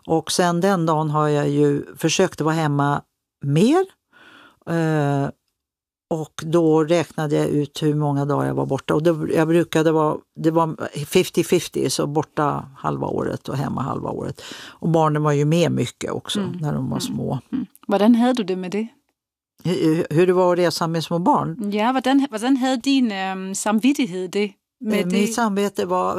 Och sen den dagen har jag ju försökt vara hemma mer. Och då räknade jag ut hur många dagar jag var borta. Och det var 50-50, så borta halva året och hemma halva året. Och barnen var ju med mycket också när de var små. Hvordan havde du det med det? Hur det var att resa med små barn? Ja, hvordan havde din samvittighed det? Mitt samvete var...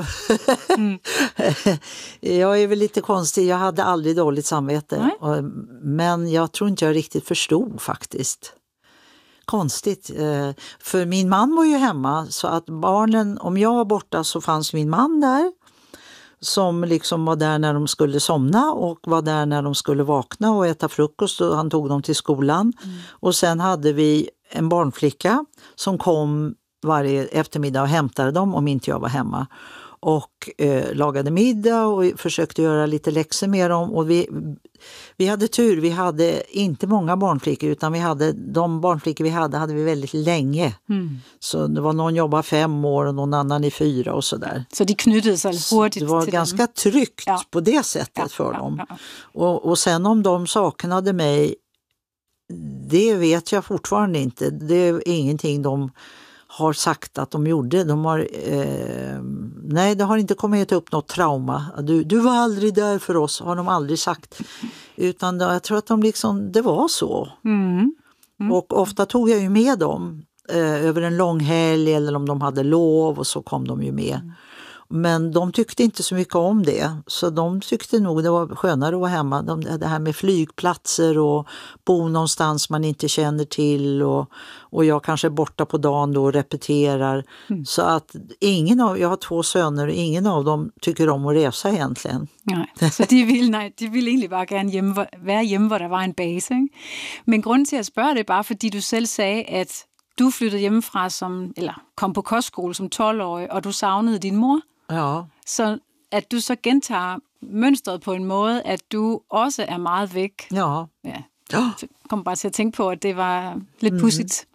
Jag är väl lite konstig. Jag hade aldrig dåligt samvete. Men jag tror inte jag riktigt förstod faktiskt. Konstigt. För min man var ju hemma, så att barnen, om jag var borta så fanns min man där. Som liksom var där när de skulle somna och var där när de skulle vakna och äta frukost, och han tog dem till skolan. Och sen hade vi en barnflicka som kom varje eftermiddag och hämtade dem om inte jag var hemma. Och lagade middag och försökte göra lite läxor med dem. Och vi hade tur, vi hade inte många barnflickor, utan de barnflickor vi hade vi väldigt länge. Så det var någon jobbade 5 år och någon annan i 4 och sådär. Så de knutade sig hurtigt. Det var ganska tryggt på det sättet för dem. Och sen om de saknade mig, det vet jag fortfarande inte. Det är ingenting de har sagt att de gjorde. Nej, det har inte kommit upp något trauma. Du var aldrig där för oss, har de aldrig sagt. Utan jag tror att det var så. Och ofta tog jag ju med dem över en lång helg, eller om de hade lov, och så kom de ju med. Men de tyckte inte så mycket om det. Så de tyckte nog det var skönare att vara hemma. Det här med flygplatser och bo någonstans man inte känner till. Och jag kanske är borta på dagen då och repeterar. Så att jag har 2 söner och ingen av dem tycker om att resa egentligen. Nej, så de vill egentlig bare gerne være hjemme, hvor der var en base. Ikke? Men grunden til at spørge det er bare, fordi du selv sagde, at du flyttede hjemmefra kom på kostskole som 12-årig, og du savnede din mor. Ja. Så at du så gentager mønstret på en måde, at du også er meget væk. Ja. Så kom bare til at tænke på, at det var lidt pudsigt.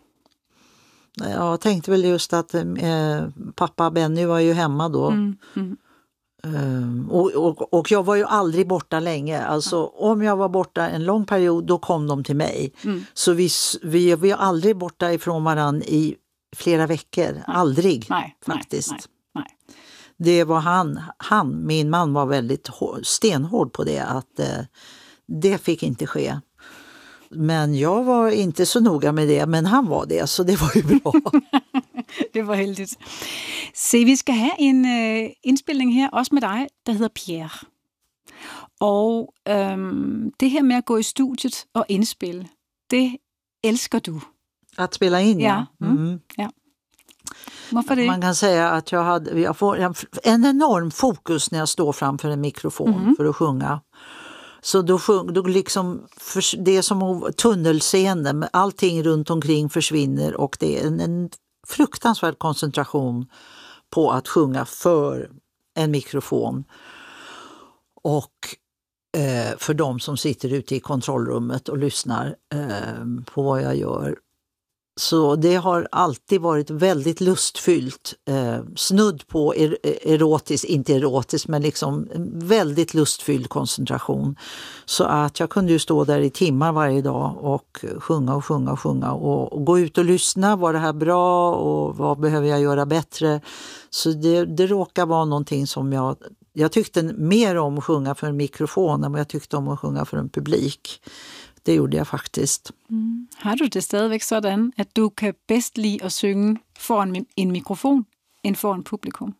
Jag tänkte väl just att pappa Benny var ju hemma då. Och jag var ju aldrig borta länge. Alltså om jag var borta en lång period, då kom de till mig. Så vi var aldrig borta ifrån varann i flera veckor. Aldrig, faktiskt. Nej. Det var min man var väldigt stenhård på det, att det fick inte ske. Men jag var inte så noga med det, men han var det, så det var ju bra. Det var heldigt. Se, vi skal have en indspilning her, også med dig, der hedder Pierre. Og det her med at gå i studiet og indspille, det elsker du. Att spela in, ja. Ja. Varför det? Man kan säga att jag får en enorm fokus när jag står framför en mikrofon för att sjunga. Så då liksom, det är som tunnelseende, allting runt omkring försvinner, och det är en fruktansvärd koncentration på att sjunga för en mikrofon. Och för de som sitter ute i kontrollrummet och lyssnar på vad jag gör. Så det har alltid varit väldigt lustfyllt, snudd på erotiskt, inte erotiskt, men liksom väldigt lustfylld koncentration. Så att jag kunde ju stå där i timmar varje dag och sjunga och gå ut och lyssna. Var det här bra och vad behöver jag göra bättre? Så det råkar vara någonting som jag tyckte mer om att sjunga för en mikrofon än vad jag tyckte om att sjunga för en publik. Det gjorde jeg faktisk. Har du det stadigvæk sådan, at du kan bedst lide at synge foran en mikrofon, end foran publikum?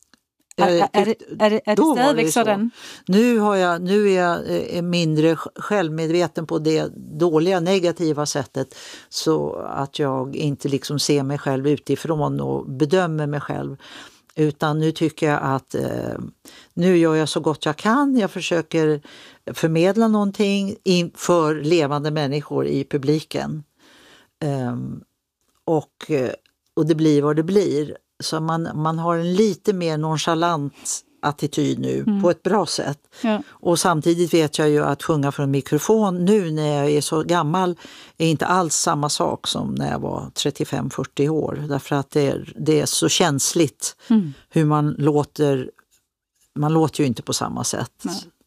Er det stadigvæk sådan? Nu är jag mindre självmedveten på det dåliga, negativa sättet, så att jag inte liksom ser mig själv utifrån och bedömer mig själv. Utan nu tycker jag att nu gör jag så gott jag kan. Jag försöker förmedla någonting för levande människor i publiken. Och det blir vad det blir. Så man har en lite mer nonchalant attityd nu på ett bra sätt. Ja. Och samtidigt vet jag ju att sjunga för en mikrofon nu när jag är så gammal är inte alls samma sak som när jag var 35-40 år. Därför att det är så känsligt hur man låter ju inte på samma sätt.